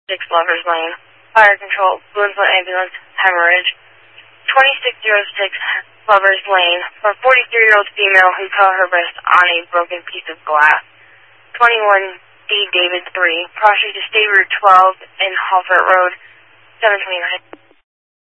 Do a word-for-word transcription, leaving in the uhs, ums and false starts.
six Lovers Lane. Fire control, Bloomfield ambulance, hemorrhage. twenty-six oh six Lovers Lane, for a forty-three-year-old female who fell her wrist on a broken piece of glass. twenty-one D David three, crossing to State Route twelve in Halford Road, seven twenty-nine.